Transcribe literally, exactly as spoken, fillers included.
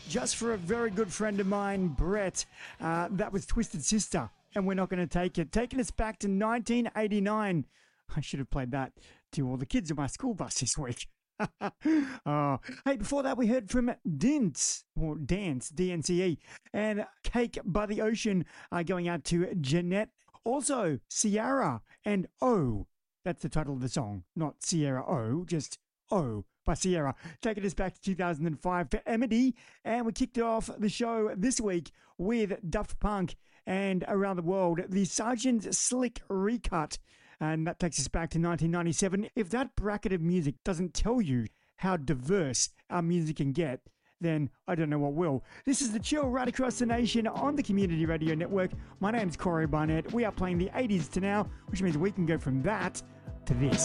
just for a very good friend of mine, Brett. Uh, that was Twisted Sister, and we're not going to take it. Taking us back to nineteen eighty-nine. I should have played that to all the kids on my school bus this week. Oh, hey, before that, we heard from Dance, or Dance, D N C E, and Cake by the Ocean uh, going out to Jeanette. Also, Sierra and O. That's the title of the song, not Sierra O, just O by Sierra. Taking us back to two thousand five for Emity, and we kicked off the show this week with Daft Punk and Around the World, the Sergeant Slick recut. And that takes us back to nineteen ninety-seven. If that bracket of music doesn't tell you how diverse our music can get, then I don't know what will. This is The Chill right across the nation on the Community Radio Network. My name's Corey Barnett. We are playing the eighties to now, which means we can go from that to this.